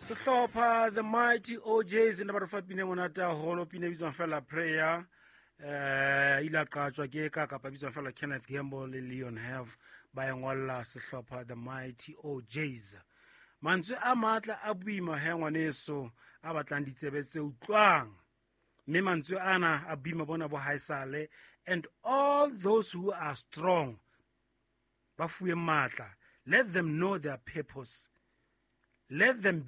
Sehlopha the Mighty OJs in the pine monata holo pine bizwa fela prayer ila qatjwa ke ka kapa bizwa fela Kenneth Gamble le Leon Have ba ngolla sehlopha the Mighty OJs. Mantswe a matla a buima he ngwaneso a batlang ditsebe tse utlwang. Mme mantswe ana a buima bona bo haisale, and all those who are strong ba fuwe matla. Let them know their purpose. Let them